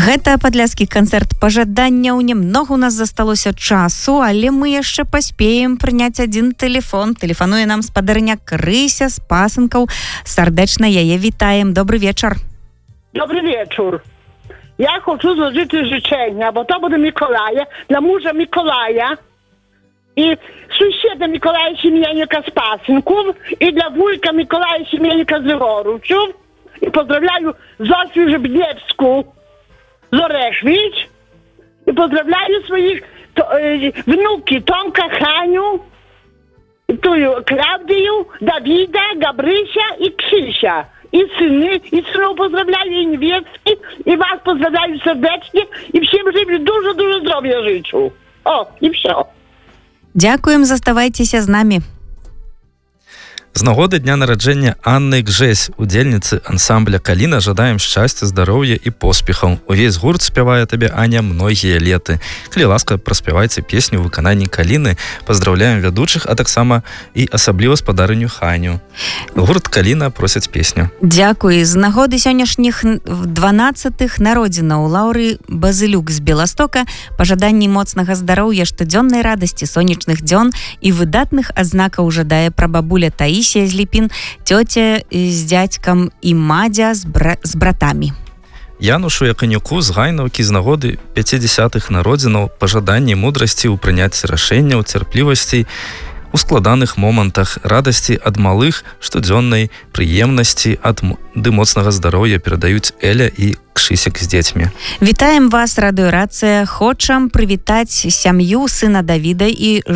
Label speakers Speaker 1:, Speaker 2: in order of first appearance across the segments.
Speaker 1: Гэта падляскі канцэрт пажаданняў. Нямнога у нас засталося часу, але мы яшчэ паспеем прыняць адзін тэлефон. Тэлефануе нам спадарня Крыся з Пасынкаў. Сардэчна яе вітаем. Добрый вечар.
Speaker 2: Dobry wieczór. Ja chcę złożyć życzenia, bo to będzie Mikołaja, dla męża Mikołaja i sąsiada Mikołaja Siemiennika z Pasynków i dla wujka Mikołaja Siemiennika z Wychoruciów. I pozdrawiam Zosię Żebniewską z Oreszwicz i pozdrawiam swoich wnuki Tomka, Haniu, Klaudię, Dawida, Gabrysia i Krzysia. I synów pozdrawiam, i niewiecki, i was pozdrawiam serdecznie i всем życzę dużo zdrowia życzę. O, i все.
Speaker 1: Дзякуем, заставайцеся з намі.
Speaker 3: З нагоды дня нараджэння Анны Гжесь, удзельніцы ансамбля «Каліна», жадаем шчасця, здароўя і поспехаў. Увесь гурт спявае табе, Аня, многія леты. Калі ласка, праспявайце песню ў выкананні «Каліны». Паздравляем вядучых, а таксама і асабліва спадарыню Ханю. Гурт «Каліна» просяць песню.
Speaker 1: Дзякуй. З нагоды сённяшніх 12-х народзінаў Лаўры Базылюк з Беластока пажаданні моцнага здароўя, штодзённай радасці, сонечных дзён і выдатных азнакаў жадае прабабуля Таісія з Ліпін, цёця з дзядзькам і Мадзя з братамі.
Speaker 3: Янушу Яканюку з Гайнаўкі з нагоды 50-х народзінаў пажаданні мудрасці ў прыняцці рашэнняў, цярплівасці у складаных момантах, радасці ад малых, штодзённай прыемнасці ды моцнага здароўя перадаюць Эля і Кшысік з дзецьмі.
Speaker 1: Вітаем вас, радыёрацыя. Хочам прывітаць сям'ю сына Давіда і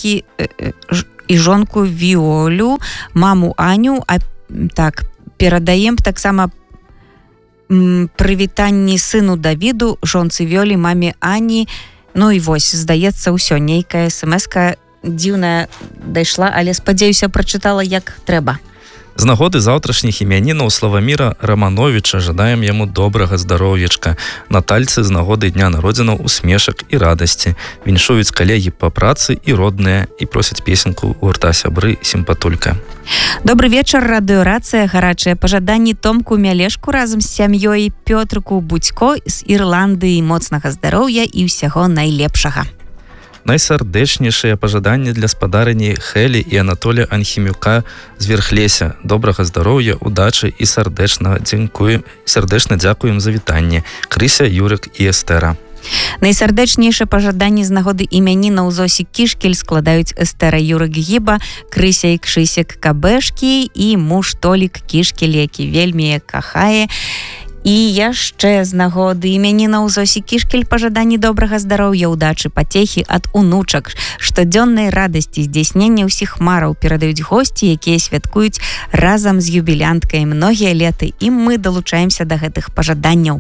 Speaker 1: жонку Віолю, маму Аню. Так, перадаем таксама прывітанні сыну Давіду, жонцы Віолі, маме Ані. Ну і вось, здаецца, ўсё, нейкая смс-ка дзіўная дайшла, але, спадзяюся, прачытала як трэба.
Speaker 3: З нагоды заўтрашніх імянінаў Славаміра Рамановича жадаем яму добрага здароўечка. Натальцы з нагоды дня народзінаў усмешак і радасці. Віншуюць калегі па працы і родныя і просяць песенку гурта «Сябры сімпатулька».
Speaker 1: Добрый вечар, радыёрацыя. Гарачыя пажаданні Томку Мялешку разам з сям'ёй, Пётрыку Будзько з Ірландыі, моцнага здароўя і ўсяго найлепшага. Найсардэчнейшыя пажаданні для спадарыні Хелі і Анатолія Анхімюка з Верхлеся. Добрага здароўя, удачы і сардэчна дзякуем за вітанне. Крыся, Юрик і Эстера. Найсардэчнейшыя пажаданні з нагоды імянінаў Зосі Кішкель складаюць Эстера, Юрик Гіба, Крыся і Кшысік Кабэшкі і муж Толік Кішкель, які вельмі кахае. І яшчэ з нагоды імянінаў Зосі Кішкель пажаданні добрага здароўя, удачы, пацехі ад унучак, штодзённай радасці, здзяйснення ўсіх мараў перадаюць госці, якія святкуюць разам з юбілянткай многія леты, і мы далучаемся да гэтых пажаданняў.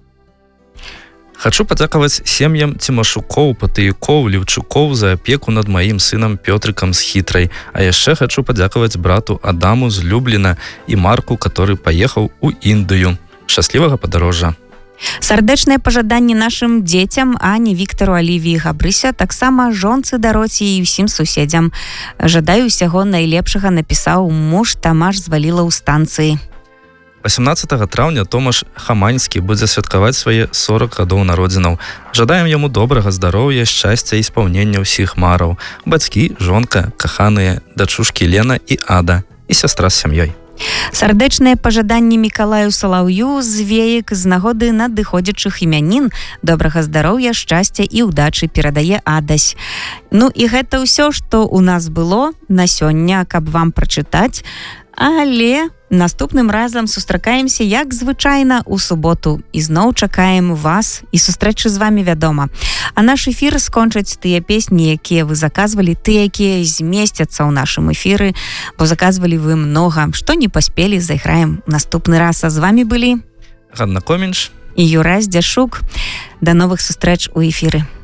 Speaker 1: Хачу падзякаваць сем'ям Цімашукоў, Патыюкоў, Леўчукоў за апеку над маім сынам Пётрыкам з Хітрай. А яшчэ хачу падзякаваць брату Адаму з Любліна і Марку, который паехаў у Індыю. Шчаслівага падарожжа. Сардэчныя пажаданні нашым дзецям, Ані, Віктару, Алівіі, Габрыся, таксама жонцы Дароці і ўсім суседзям. Жадаю ўсяго найлепшага, напісаў муж Тамаш з Валіла ў станцыі. 18 траўня Томаш Хаманьскі будзе святкаваць свае 40 гадоў народзінаў. Жадаем яму добрага здароўя, шчасця і спаўнення ўсіх мараў. Бацькі, жонка, каханыя, дачушкі Лена і Ада і сястра з сям'ёй. Сардэчныя пажаданні Мікалаю Салаўю з Веек з нагоды надыходзячых імянін, добрага здароўя, шчасця і ўдачы перадае Адась. Ну і гэта ўсё, што ў нас было на сёння, каб вам прачытаць, але наступным разам сустракаемся, як звычайна, у суботу. І зноў чакаем вас і сустрэчы з вамі, вядома. А наш эфір скончаць тыя песні, якія вы заказвалі, тыя, якія змесцяцца ў нашым эфіры, бо заказвалі вы многа. Што не паспелі, зайграем наступны раз. А з вамі былі Ганна Комінш і Юрась Дзяшук. Да новых сустрэч у эфіры.